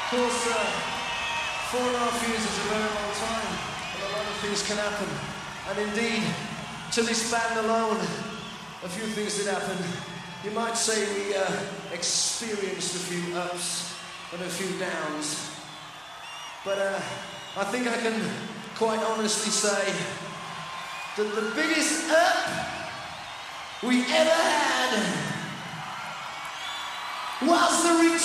Of course, 4.5 years is a very long time, and a lot of things can happen. And indeed, to this band alone, a few things did happen. You might say we experienced a few ups and a few downs. But I think I can quite honestly say that the biggest up we ever had was the return.